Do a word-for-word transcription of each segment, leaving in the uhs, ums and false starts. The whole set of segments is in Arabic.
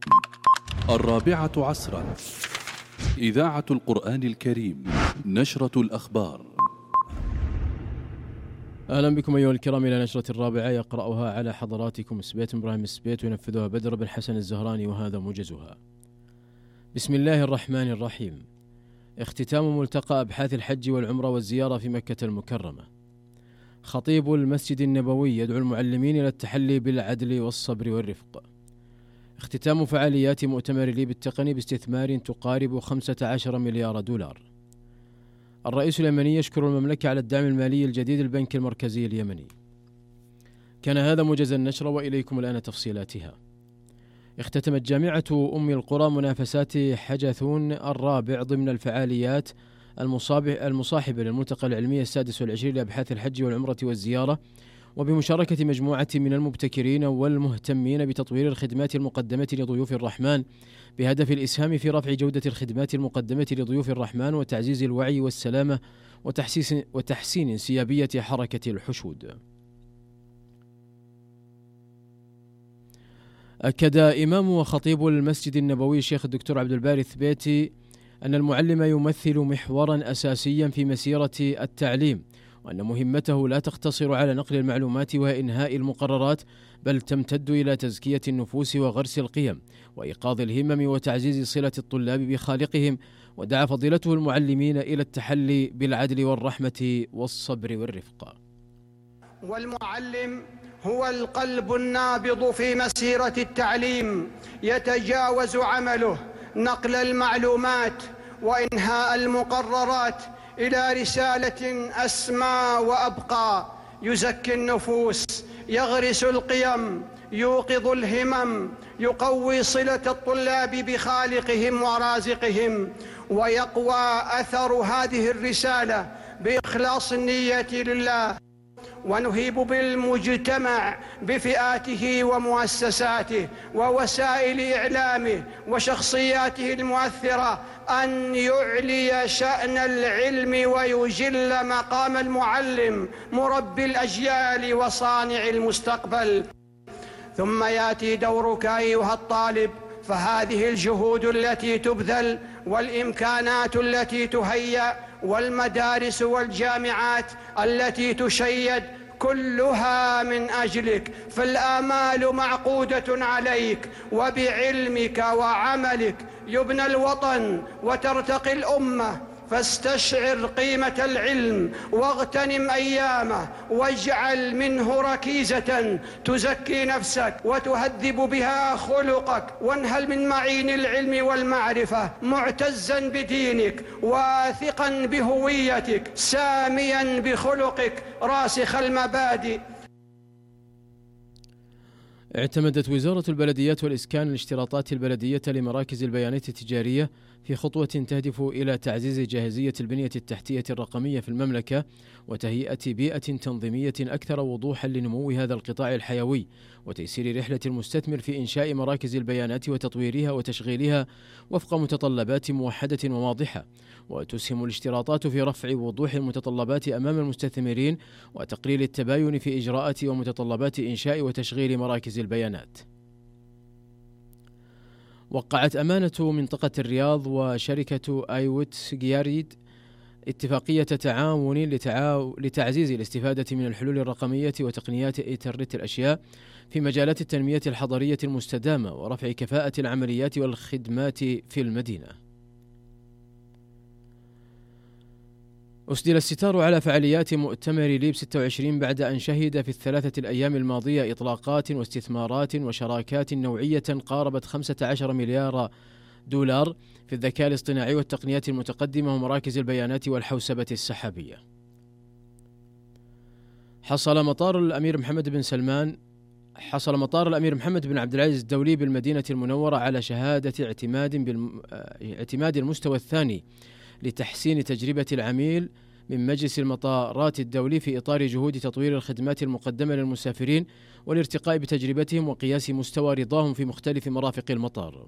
الرابعة عصرا، إذاعة القرآن الكريم، نشرة الأخبار. أهلا بكم أيها الكرام إلى نشرة الرابعة، يقرأها على حضراتكم سبيت إبراهيم سبيت وينفذها بدر بن حسن الزهراني، وهذا موجزها. بسم الله الرحمن الرحيم. اختتام ملتقى أبحاث الحج والعمرة والزيارة في مكة المكرمة. خطيب المسجد النبوي يدعو المعلمين إلى التحلي بالعدل والصبر والرفق. اختتام فعاليات مؤتمر ليب التقني باستثمار تقارب خمسة عشر مليار دولار. الرئيس اليمني يشكر المملكة على الدعم المالي الجديد للبنك المركزي اليمني. كان هذا موجز النشرة، وإليكم الآن تفصيلاتها. اختتمت جامعة أم القرى منافسات حجثون الرابع ضمن الفعاليات المصاحبة للملتقى العلمي السادس والعشرين لأبحاث الحج والعمرة والزيارة، وبمشاركة مجموعة من المبتكرين والمهتمين بتطوير الخدمات المقدمة لضيوف الرحمن، بهدف الإسهام في رفع جودة الخدمات المقدمة لضيوف الرحمن وتعزيز الوعي والسلامة وتحسين, وتحسين انسيابية حركة الحشود. أكد إمام وخطيب المسجد النبوي الشيخ الدكتور عبد الباري الثبيتي أن المعلم يمثل محورا أساسيا في مسيرة التعليم، وأن مهمته لا تقتصر على نقل المعلومات وإنهاء المقررات، بل تمتد إلى تزكية النفوس وغرس القيم وإيقاظ الهمم وتعزيز صلة الطلاب بخالقهم. ودعا فضيلته المعلمين إلى التحلي بالعدل والرحمة والصبر والرفق. والمعلم هو القلب النابض في مسيرة التعليم، يتجاوز عمله نقل المعلومات وإنهاء المقررات إلى رسالة أسمى وأبقى، يزكي النفوس، يغرس القيم، يوقظ الهمم، يقوي صلة الطلاب بخالقهم ورازقهم، ويقوى أثر هذه الرسالة بإخلاص النية لله. ونهيب بالمجتمع بفئاته ومؤسساته ووسائل إعلامه وشخصياته المؤثرة أن يعلي شأن العلم ويجل مقام المعلم مربي الأجيال وصانع المستقبل. ثم يأتي دورك أيها الطالب، فهذه الجهود التي تبذل والإمكانات التي تهيأ والمدارس والجامعات التي تشيد كلها من أجلك، فالآمال معقودة عليك، وبعلمك وعملك يبنى الوطن وترتقي الأمة. فاستشعر قيمة العلم واغتنم أيامه، واجعل منه ركيزة تزكي نفسك وتهذب بها خلقك، وانهل من معين العلم والمعرفة معتزا بدينك واثقا بهويتك ساميا بخلقك راسخ المبادئ. اعتمدت وزارة البلديات والإسكان الاشتراطات البلدية لمراكز البيانات التجارية في خطوة تهدف إلى تعزيز جاهزية البنية التحتية الرقمية في المملكة وتهيئة بيئة تنظيمية أكثر وضوحا لنمو هذا القطاع الحيوي، وتيسير رحلة المستثمر في إنشاء مراكز البيانات وتطويرها وتشغيلها وفق متطلبات موحدة وواضحة. وتسهم الاشتراطات في رفع وضوح المتطلبات أمام المستثمرين وتقليل التباين في إجراءات ومتطلبات إنشاء وتشغيل مراكز البيانات. وقعت أمانة منطقة الرياض وشركة آيوت جياريد اتفاقية تعاون لتعاو... لتعزيز الاستفادة من الحلول الرقمية وتقنيات إنترنت الأشياء في مجالات التنمية الحضرية المستدامة ورفع كفاءة العمليات والخدمات في المدينة. أسدل الستار على فعاليات مؤتمر ليب ستة وعشرين بعد أن شهد في الثلاثة الأيام الماضية إطلاقات واستثمارات وشراكات نوعية قاربت خمسة عشر مليار دولار في الذكاء الاصطناعي والتقنيات المتقدمة ومراكز البيانات والحوسبة السحابية. حصل مطار الأمير محمد بن سلمان حصل مطار الأمير محمد بن عبد العزيز الدولي بالمدينة المنورة على شهادة اعتماد بالم... اعتماد المستوى الثاني لتحسين تجربة العميل من مجلس المطارات الدولي في إطار جهود تطوير الخدمات المقدمة للمسافرين والارتقاء بتجربتهم وقياس مستوى رضاهم في مختلف مرافق المطار.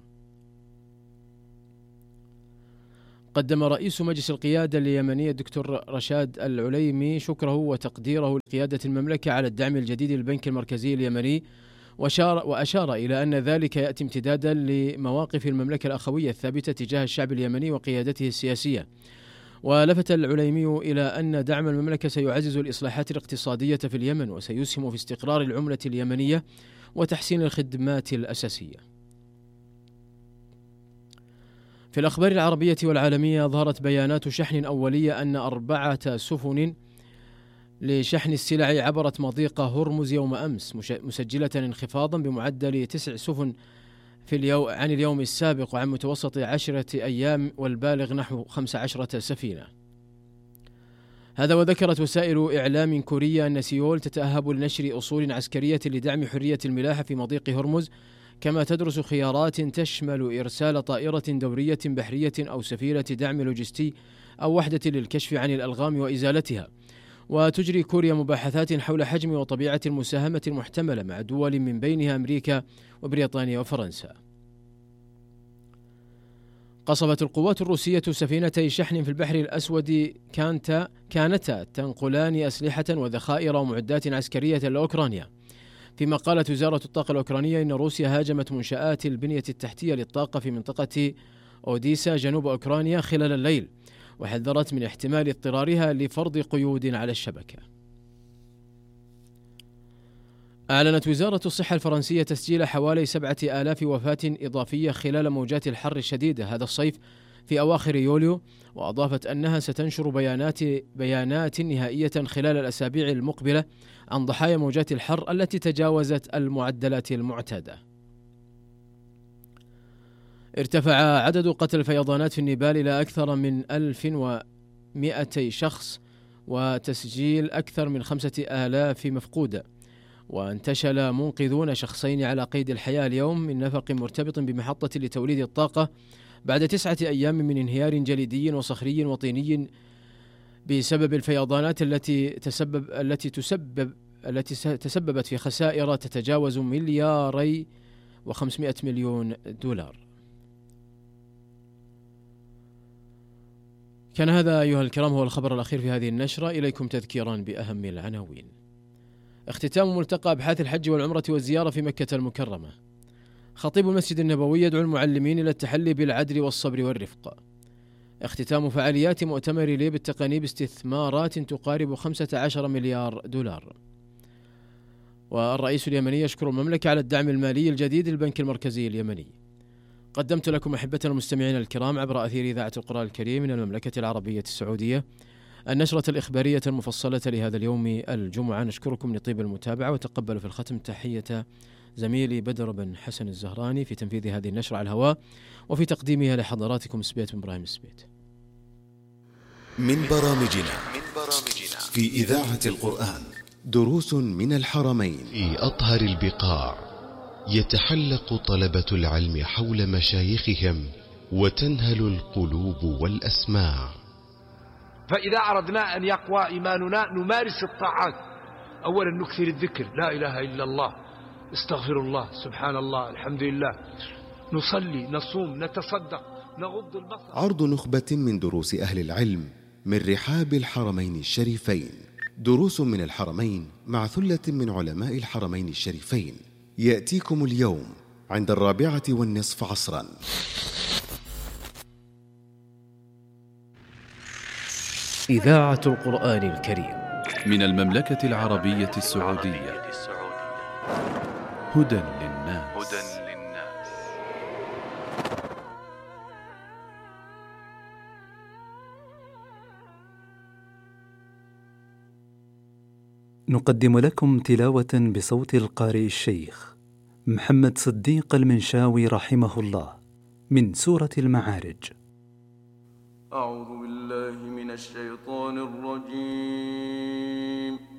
قدم رئيس مجلس القيادة اليمنية الدكتور رشاد العليمي شكره وتقديره لقيادة المملكة على الدعم الجديد للبنك المركزي اليمني وأشار, وأشار إلى أن ذلك يأتي امتدادا لمواقف المملكة الأخوية الثابتة تجاه الشعب اليمني وقيادته السياسية. ولفت العليمي إلى أن دعم المملكة سيعزز الإصلاحات الاقتصادية في اليمن وسيسهم في استقرار العملة اليمنية وتحسين الخدمات الأساسية. في الأخبار العربية والعالمية، ظهرت بيانات شحن أولية أن أربعة سفن لشحن السلع عبرت مضيق هرمز يوم أمس، مسجلة انخفاضا بمعدل تسع سفن في اليوم عن اليوم السابق وعن متوسط عشرة أيام والبالغ نحو خمس عشرة سفينة. هذا وذكرت وسائل إعلام كورية أن سيول تتأهب لنشر أصول عسكرية لدعم حرية الملاحة في مضيق هرمز، كما تدرس خيارات تشمل إرسال طائرة دورية بحرية أو سفينة دعم لوجستي أو وحدة للكشف عن الألغام وإزالتها. وتجري كوريا مباحثات حول حجم وطبيعة المساهمة المحتملة مع دول من بينها أمريكا وبريطانيا وفرنسا. قصفت القوات الروسية سفينتي شحن في البحر الأسود كانتا كانتا تنقلان أسلحة وذخائر ومعدات عسكرية لأوكرانيا. فيما قالت وزارة الطاقة الأوكرانية إن روسيا هاجمت منشآت البنية التحتية للطاقة في منطقة أوديسا جنوب أوكرانيا خلال الليل، وحذرت من احتمال اضطرارها لفرض قيود على الشبكة. أعلنت وزارة الصحة الفرنسية تسجيل حوالي سبعة آلاف وفاة إضافية خلال موجات الحر الشديدة هذا الصيف في أواخر يوليو، وأضافت أنها ستنشر بيانات بيانات نهائية خلال الأسابيع المقبلة عن ضحايا موجات الحر التي تجاوزت المعدلات المعتادة. ارتفع عدد قتل الفيضانات في النيبال إلى أكثر من ألف ومئتي شخص وتسجيل أكثر من خمسة آلاف مفقودة. وانتشل منقذون شخصين على قيد الحياة اليوم من نفق مرتبط بمحطة لتوليد الطاقة بعد تسعة أيام من انهيار جليدي وصخري وطيني بسبب الفيضانات التي تسبب التي تسبب التي تسببت في خسائر تتجاوز ملياري وخمسمائة مليون دولار. كان هذا أيها الكرام هو الخبر الأخير في هذه النشرة. إليكم تذكيرا بأهم العناوين. اختتام ملتقى أبحاث الحج والعمرة والزيارة في مكة المكرمة. خطيب المسجد النبوي يدعو المعلمين إلى التحلي بالعدل والصبر والرفق. اختتام فعاليات مؤتمر لي بالتقني باستثمارات تقارب خمسة عشر مليار دولار. والرئيس اليمني يشكر المملكة على الدعم المالي الجديد للبنك المركزي اليمني. قدمت لكم أحبتنا المستمعين الكرام عبر أثير إذاعة القرآن الكريم من المملكة العربية السعودية النشرة الإخبارية المفصلة لهذا اليوم الجمعة. نشكركم لطيب المتابعة، وتقبلوا في الختم تحية زميلي بدر بن حسن الزهراني في تنفيذ هذه النشرة على الهواء وفي تقديمها لحضراتكم سبيت بن إبراهيم سبيت. من برامجنا في إذاعة القرآن دروس من الحرمين. في أطهر البقاع يتحلق طلبة العلم حول مشايخهم وتنهل القلوب والأسماع. فإذا أردنا أن يقوى إيماننا نمارس الطاعات. أولا نكثر الذكر، لا إله إلا الله، استغفر الله، سبحان الله، الحمد لله، نصلي، نصوم، نتصدق، نغض البصر. عرض نخبة من دروس أهل العلم من رحاب الحرمين الشريفين. دروس من الحرمين مع ثلة من علماء الحرمين الشريفين يأتيكم اليوم عند الرابعة والنصف عصرا. إذاعة القرآن الكريم من المملكة العربية السعودية. هدى للناس. نقدم لكم تلاوة بصوت القارئ الشيخ محمد صديق المنشاوي رحمه الله من سورة المعارج. أعوذ بالله من الشيطان الرجيم.